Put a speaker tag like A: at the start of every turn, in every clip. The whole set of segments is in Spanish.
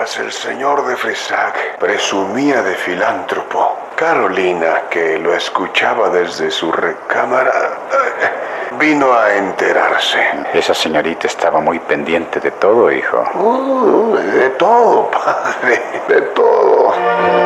A: Mientras el señor de Frisac presumía de filántropo, Carolina, que lo escuchaba desde su recámara, vino a enterarse.
B: Esa señorita estaba muy pendiente de todo, hijo.
A: De todo, padre, de todo.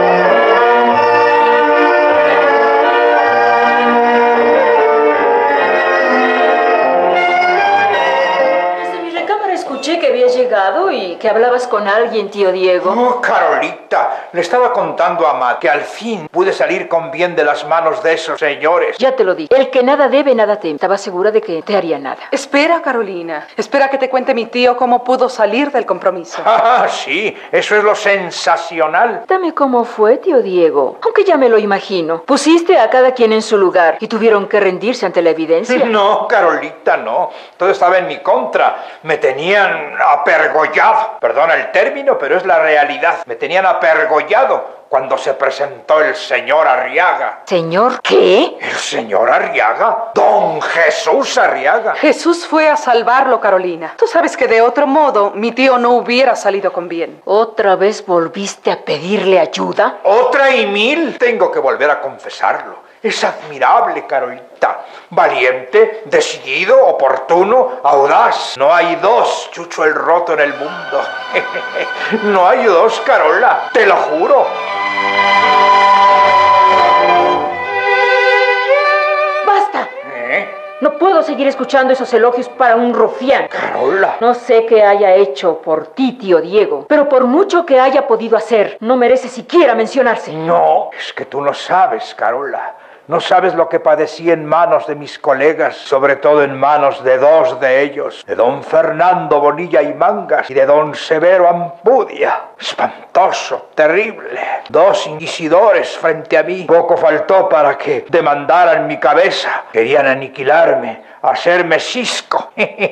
C: Escuché que habías llegado y que hablabas con alguien, tío Diego.
D: Oh, Carolita, le estaba contando a Ma que al fin pude salir con bien de las manos de esos señores.
C: Ya te lo dije. El que nada debe, nada teme. Estaba segura de que te haría nada.
E: Espera, Carolina. Espera que te cuente mi tío cómo pudo salir del compromiso.
D: Ah, sí, eso es lo sensacional.
C: Dame cómo fue, tío Diego. Aunque ya me lo imagino. Pusiste a cada quien en su lugar y tuvieron que rendirse ante la evidencia.
D: No, Carolita, no. Todo estaba en mi contra. Me tenían apergollado. Perdona el término, pero es la realidad. Me tenían apergollado cuando se presentó el señor Arriaga.
C: ¿Señor qué?
D: ¿El señor Arriaga? ¡Don Jesús Arriaga!
E: Jesús fue a salvarlo, Carolina. Tú sabes que de otro modo mi tío no hubiera salido con bien.
C: ¿Otra vez volviste a pedirle ayuda?
D: ¿Otra y mil? Tengo que volver a confesarlo. Es admirable, Carolita. Valiente, decidido, oportuno, audaz. No hay dos, Chucho el Roto, en el mundo. No hay dos, Carola, te lo juro.
C: ¡Basta! No puedo seguir escuchando esos elogios para un rufián.
D: Carola.
C: No sé qué haya hecho por ti, tío Diego, pero por mucho que haya podido hacer, no merece siquiera mencionarse.
D: No, es que tú no sabes, Carola. No sabes lo que padecí en manos de mis colegas, sobre todo en manos de dos de ellos, de don Fernando Bonilla y Mangas y de don Severo Ampudia. Espantoso, terrible. Dos inquisidores frente a mí. Poco faltó para que demandaran mi cabeza. Querían aniquilarme, hacerme cisco.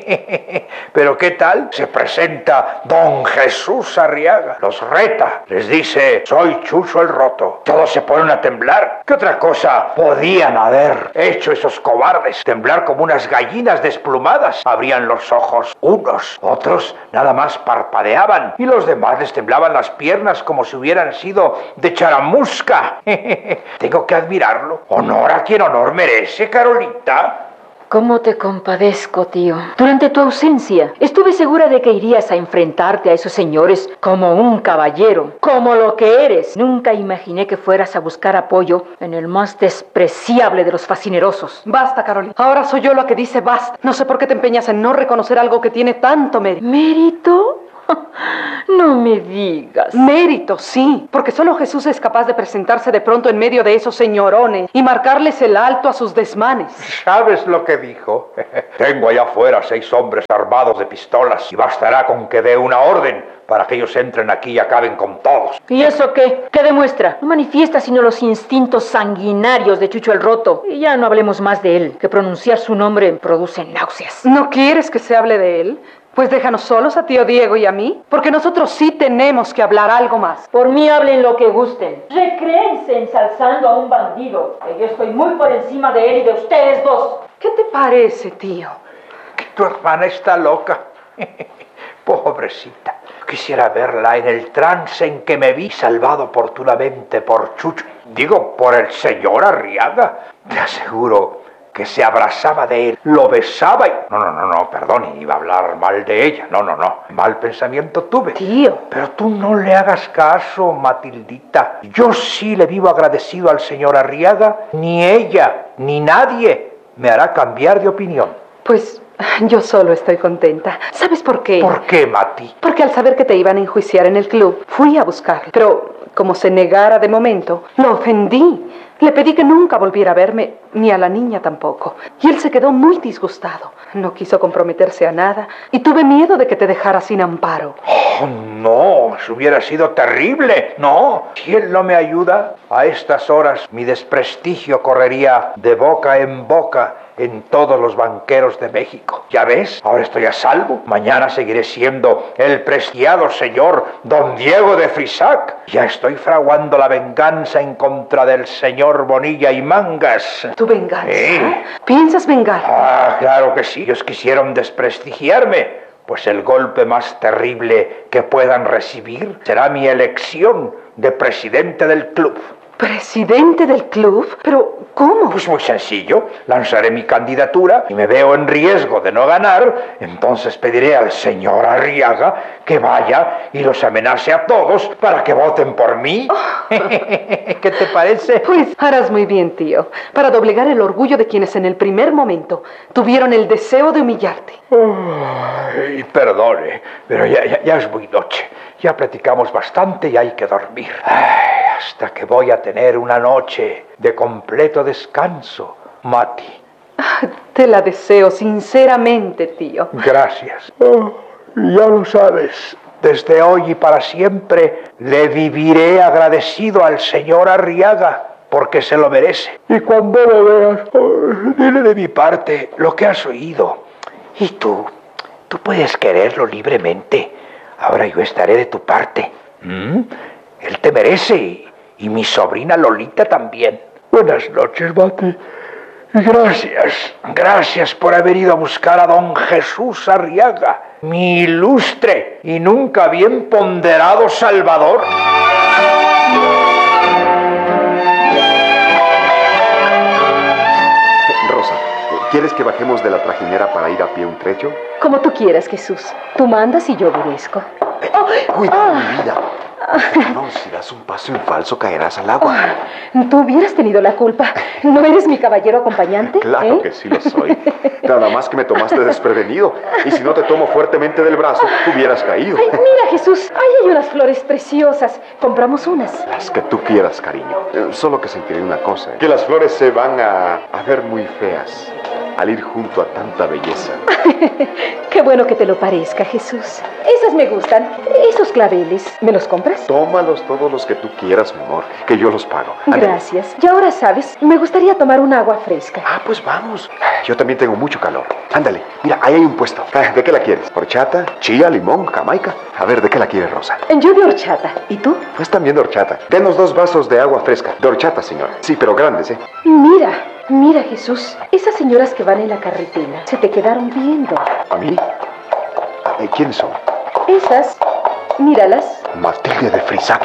D: Pero ¿qué tal? Se presenta don Jesús Arriaga. Los reta, les dice, soy Chucho el Roto. Todos se ponen a temblar. ¿Qué otra cosa podían haber hecho esos cobardes? Temblar como unas gallinas desplumadas. Abrían los ojos unos, otros nada más parpadeaban y los demás les temblaban las piernas como si hubieran sido de charamusca. Tengo que admirarlo. Honor a quien honor merece, Carolita.
C: ¿Cómo te compadezco, tío? Durante tu ausencia, estuve segura de que irías a enfrentarte a esos señores como un caballero, como lo que eres. Nunca imaginé que fueras a buscar apoyo en el más despreciable de los fascinerosos.
E: Basta, Carolina. Ahora soy yo la que dice basta. No sé por qué te empeñas en no reconocer algo que tiene tanto mérito.
C: ¿Mérito? No me digas.
E: Mérito, sí, porque solo Jesús es capaz de presentarse de pronto en medio de esos señorones y marcarles el alto a sus desmanes.
D: ¿Sabes lo que dijo? Tengo allá afuera 6 hombres armados de pistolas y bastará con que dé una orden para que ellos entren aquí y acaben con todos.
C: ¿Y eso qué? ¿Qué demuestra? No manifiesta sino los instintos sanguinarios de Chucho el Roto. Y ya no hablemos más de él, que pronunciar su nombre produce náuseas.
E: ¿No quieres que se hable de él? Pues déjanos solos a tío Diego y a mí, porque nosotros sí tenemos que hablar algo más.
C: Por mí hablen lo que gusten. Recréense ensalzando a un bandido, que yo estoy muy por encima de él y de ustedes dos.
E: ¿Qué te parece, tío?
D: Que tu hermana está loca. Pobrecita. Quisiera verla en el trance en que me vi salvado oportunamente por Chucho. Digo, por el señor Arriaga. Te aseguro que se abrazaba de él, lo besaba y... No, perdón, iba a hablar mal de ella. No, mal pensamiento tuve.
C: Tío.
D: Pero tú no le hagas caso, Matildita. Yo sí le vivo agradecido al señor Arriaga. Ni ella, ni nadie me hará cambiar de opinión.
E: Pues yo solo estoy contenta. ¿Sabes por qué?
D: ¿Por qué, Mati?
E: Porque al saber que te iban a enjuiciar en el club, fui a buscarlo. Pero como se negara de momento, lo ofendí. Le pedí que nunca volviera a verme, ni a la niña tampoco. Y él se quedó muy disgustado. No quiso comprometerse a nada y tuve miedo de que te dejara sin amparo.
D: Oh, no, eso hubiera sido terrible. No, si él no me ayuda, a estas horas mi desprestigio correría de boca en boca en todos los banqueros de México. ¿Ya ves? Ahora estoy a salvo. Mañana seguiré siendo el prestigiado señor don Diego de Frisac. Ya estoy fraguando la venganza en contra del señor Bonilla y Mangas.
E: ¿Tu venganza? ¿Piensas vengar?
D: Ah, claro que sí. Ellos quisieron desprestigiarme Pues el golpe más terrible que puedan recibir será mi elección de presidente del club.
E: ¿Presidente del club? ¿Pero cómo?
D: Pues muy sencillo, lanzaré mi candidatura y me veo en riesgo de no ganar, entonces pediré al señor Arriaga que vaya y los amenace a todos para que voten por mí. ¿Qué te parece?
E: Pues harás muy bien, tío, para doblegar el orgullo de quienes en el primer momento tuvieron el deseo de humillarte.
D: Ay, perdone, pero ya es muy noche. Ya platicamos bastante y hay que dormir. Ay, hasta que voy a tener una noche de completo descanso, Mati.
E: Te la deseo sinceramente, tío.
D: Gracias. Ya lo sabes. Desde hoy y para siempre le viviré agradecido al señor Arriaga porque se lo merece. Y cuando lo veas, dile de mi parte lo que has oído. Y tú puedes quererlo libremente. Ahora yo estaré de tu parte. Él te merece y mi sobrina Lolita también. Buenas noches, Mati. Gracias por haber ido a buscar a don Jesús Arriaga, mi ilustre y nunca bien ponderado Salvador.
F: Rosa, ¿quieres que bajemos de la trajinera para ir a pie un trecho?
C: Como tú quieras, Jesús. Tú mandas y yo obedezco.
F: Cuidado, mi vida. No, si das un paso en falso caerás al agua.
C: Tú hubieras tenido la culpa. ¿No eres mi caballero acompañante?
F: Claro que sí lo soy. Nada más que me tomaste desprevenido. Y si no te tomo fuertemente del brazo, hubieras caído.
C: Ay, mira, Jesús, ahí hay unas flores preciosas. Compramos unas.
F: Las que tú quieras, cariño. Solo que sentiré una cosa. Que las flores se van a ver muy feas al ir junto a tanta belleza.
C: Qué bueno que te lo parezca, Jesús. Esas me gustan. Esos claveles, ¿me los compras?
F: Tómalos todos los que tú quieras, mi amor, que yo los pago. Ándale.
C: Gracias. Y ahora, ¿sabes? Me gustaría tomar un agua fresca.
F: Ah, pues vamos. Yo también tengo mucho calor. Ándale, mira, ahí hay un puesto. ¿De qué la quieres? ¿Horchata? ¿Chía? ¿Limón? ¿Jamaica? A ver, ¿de qué la quieres, Rosa?
C: Yo de horchata. ¿Y tú?
F: Pues también de horchata. Denos 2 vasos de agua fresca. De horchata, señora. Sí, pero grandes, ¿eh?
C: Mira, Jesús. Esas señoras que van en la carretera se te quedaron viendo.
F: ¿A mí? ¿Quiénes son?
C: Esas, míralas.
F: Matilde de Frisac